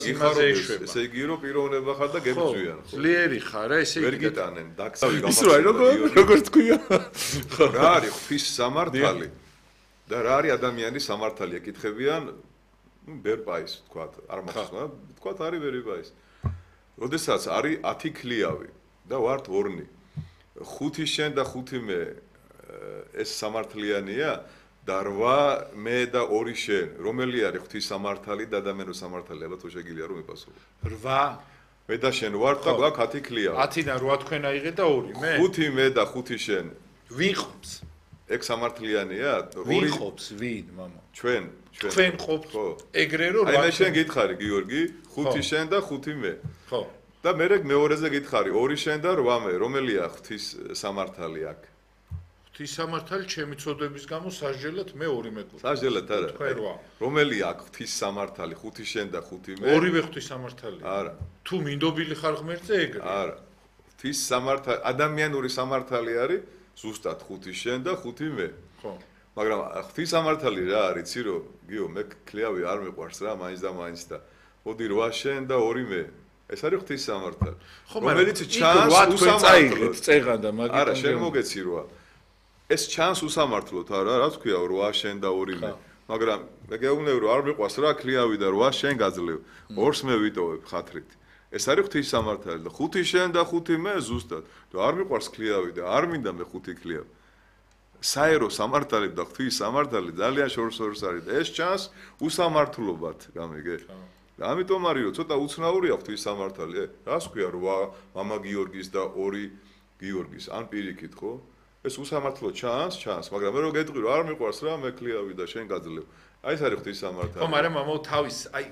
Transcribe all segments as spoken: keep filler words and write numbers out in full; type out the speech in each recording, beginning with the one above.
იმაზე ეშვება. ესე იგი რომ პიროვნება ხარ და გებრძვიან. ძლიერი ხარ, ესე იგი ვერ გიტანენ, დაკსავი ის რა როგორ როგორ თქვია? რა არის ღვთის სამართალი და რა არის ადამიანის სამართალი? ეკითხებიან, ნუ ბერპაის თქვა, არ მახსოვს, თქვა არის ვერიპაის. როდესაც არის ათი ქლიავი და ვართ ორნი. ხუთი შენ და ხუთი მე ეს სამართლიანია და რვა მე და ორი შენ. რომელი არის ღვთის სამართალი და ადამიანის სამართალი? ალბათ შეგიძლია რომ იპასუხო. რვა მე და შენ ვართ და გვაქვს ათი ქლიავი. ათიდან რვა თქვენ აიღეთ და ორი მე? ხუთი მე და ხუთი შენ. ვიღობს. ეგ სამართლიანია? ვიღობს ვინ, მამა? ჩვენ, ჩვენ. თქვენ ყოფთ ეგრე რომ აი მე შენ გითხარი, გიორგი, ხუთი შენ და ხუთი მე. ხო. და მე მეორეზე გითხარი, ორი შენ და რვა მე. რომელია ღვთის სამართალი აქ? ღვთის სამართალი ჩემი ცოდვების გამო სასჯელად მე ორი მეკუთვნა. სასჯელად არა. თქვენ რვა. რომელია აქ ღვთის სამართალი? ხუთი შენ და ხუთი მე. ორივე ღვთის სამართალია. არა. თუ მინდობილი ხარ ღმერთზე ეგრე. არა. ღვთის სამართალი, ადამიანური სამართალი არის ზუსტად ხუთი შენ და ხუთი მე. ხო. მაგრამ ღვთის სამართალი რა არის? იცი რომ გიო მე ქლიავი არ მიყვარს რა, მაინც და მაინც და მოდი რვა შენ და ორი მე. ეს არის ღვთის სამართალი. რომელიც ჩანს უსამართლოდ წეღან და მაგით არა, შენ მოგეცი რვა. ეს ჩანს უსამართლოდ არა, რა თქვია რვა შენ და ორი მე. მაგრამ მე გეუბნები რომ არ მიყვარს რა ქლიავი და რვა შენ გაძლევ. ორს მე ვიტოვებ ხათრით. ეს არის ღვთის სამართალი და ხუთი შენ და ხუთი მე ზუსტად. და არ მიყვარს ქლიავი და არ მინდა მე ხუთი ქლიავი. საერო სამართალი და ღვთის სამართალი ძალიან შორსორს არის და ეს ჩანს უსამართლობად, გამიგე? და ამიტომ არის რომ ცოტა უცნაურია ღვთის სამართალი. ე, რას ქვია რვა მამა გიორგის და ორი გიორგის, ან პირიქით ხო? ეს უსამართლო ჩანს, ჩანს, მაგრამ მე რო გეტყვი რომ არ მიყვარს რა, მე ქლიავი და შენ გაძლევ. აი ეს არის ღვთის სამართალი. ხო, მაგრამ მამაო თავის, აი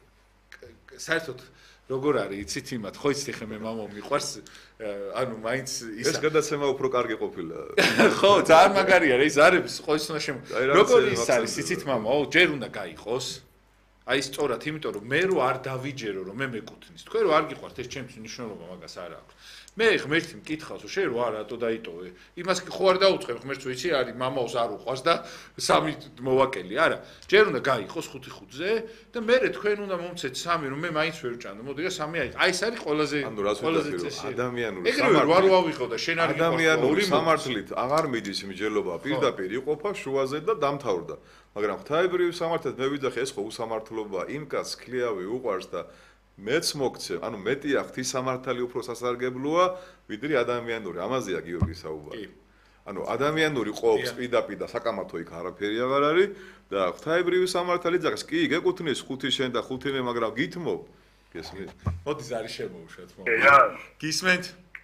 საერთოდ როგორ არის, იცით იმათ, ხო იცით ხე მე მამაო მიყვარს, ანუ მაინც ის ეს გადაცემა უფრო კარგი ყოფილა. ხო, ძალიან მაგარია რა, ის არის ყოველთვის შემო. როგორ ის არის, იცით მამაო, ჯერ უნდა გაიყოს. აი სწორად, იმიტომ რომ მე რო არ დავიჯერო რომ მე მეკუთვნის. თქვენ რო არ გიყვართ ეს ჩემთვის მნიშვნელობა მაგას არ აქვს. მე ღმერთი მკითხავს რომ შენ რო არ რატო დაიტოვე? იმას კი ხო არ დაუწყებ ღმერთს ვიცი არის მამაოს არ უყვარს და სამი მოვაკელი, არა. ჯერ უნდა გაიყოს ხუთი ხუთზე და მე თქვენ უნდა მომცეთ სამი რომ მე მაინც ვერ ვჭანდო. მოდი რა სამი აი. აი ეს არის ყველაზე ყველაზე წესი. ადამიანური სამართალი. ეგრევე რო არ ვავიღო და შენ არ გიყვარს. ადამიანური სამართლით აღარ მიდის მსჯელობა, პირდაპირ იყოფა შუაზე და დამთავრდა. მაგრამ ღვთაებრივი სამართლით მე ვიძახი ეს ხო უსამართლობაა. იმ კაცს ქლიავი უყვარს და მეც მოგცე, ანუ მეტია ღვთის სამართალი უფრო სასარგებლოა, ვიდრე ადამიანური. ამაზეა გიორგი საუბარი. ანუ ადამიანური ყოფს პირდაპირ და საკამათო იქ არაფერი აღარ არის და ღვთაებრივი სამართალი ძახს. კი, გეკუთვნის ხუთი შენ და ხუთი მე, მაგრამ გითმობ. გესმით? მოდი ზარი შემოუშვათ მომ. გისმენთ?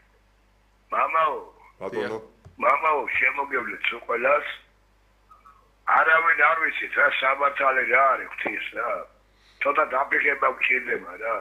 მამაო, ბატონო. მამაო, შემოგევლეთ სულ ყველას. არავინ არ ვიცით რა სამართალი რა არის ღვთის რა. ცოტა დაფიქრება გვჭირდება რა.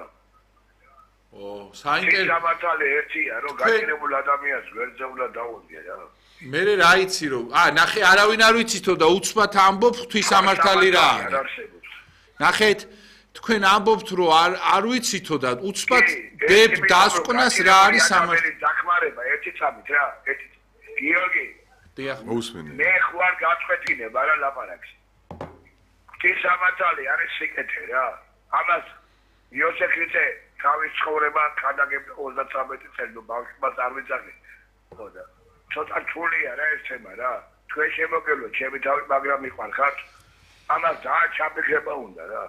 ო, საინტერესო სამართალი ერთია, რომ გაჭირებულ ადამიანს ვერზე უნდა დაუდგე რა. მე რა იცი რომ, აა, ნახე, არავინ არ ვიცითო და უცბად ამბობ ღვთის სამართალი რა არის. ნახეთ, თქვენ ამბობთ რომ არ არ ვიცითო და უცბად გებ დასკვნას რა არის სამართალი. დახმარება ერთი წამით რა, ერთი. გიორგი დიახ, მოусმინე. მე ხوار გაწყვეტინება რა ლაპარაკს. ღვთის სამართალი არის სიკეთე რა. ამას იოსე ქრისტე თავის ცხოვრება გადაგებ ოცდათრამეტი წელი ბავშვს არ ვიცახი. ხო და ცოტა ჩულია რა ეს თემა რა. თქვენ შემოგევლოთ, ჩემი თავი მაგრამ მიყარხართ. ამას ძალიან ჩაფიქრება უნდა რა.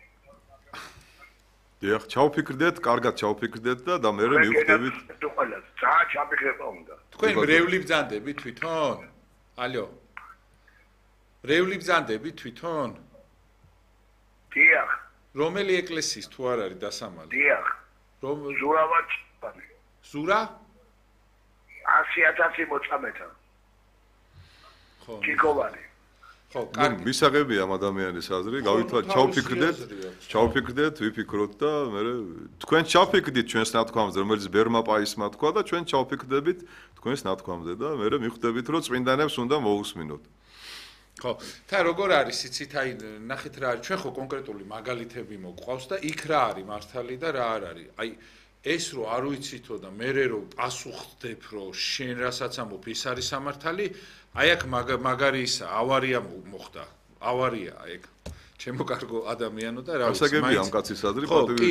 დიახ, ჩავფიქრდეთ, კარგად ჩავფიქრდეთ და და მე მივხვდებით. ყველა ძალიან ჩაფიქრება უნდა. თქვენ მრევლი ბრძანდებით თვითონ? ალო. მრევლი ბრძანდებით თვითონ? დიახ. რომელი ეკლესიის თუ არ არის დასამალი? დიახ. რომ ზურავად ზურა? ასი ათასი მოწამეთა. ხო. ჩიკოვანი. ხო, კარგი. მისაღებია ამ ადამიანის აზრი, გავითვალ ჩავფიქრდეთ, ჩავფიქრდეთ, ვიფიქროთ და მე თქვენ ჩავფიქრდით ჩვენს ნათქვამზე, რომელიც ბერმა პაისმა თქვა და ჩვენ ჩავფიქრდებით თქვენს ნათქვამზე და მე მიხვდებით, რომ წმინდანებს უნდა მოусმინოთ. ხო, თა როგორ არის, იცით, აი, ნახეთ რა არის, ჩვენ ხო კონკრეტული მაგალითები მოყვავს და იქ რა არის მართალი და რა არ არის. აი, ეს რო არ ვიცითო და მე რო პასუხდებ, რომ შენ რასაც ამბობ, ის არის სამართალი, აი აქ მაგარი ისა, ავარია მოხდა. ავარია ეგ. ჩემო კარგო ადამიანო და რა გასაგებია ამ კაცის აზრი, ხო, პატივი